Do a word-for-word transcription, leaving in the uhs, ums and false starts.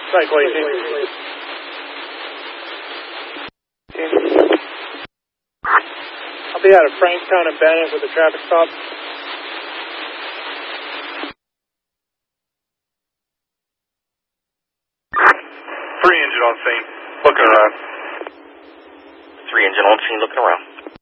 Cycle eighteen. I'll be out of Franktown and Bennett with a traffic stop. Three engine on scene, looking around. Three engine on scene, looking around.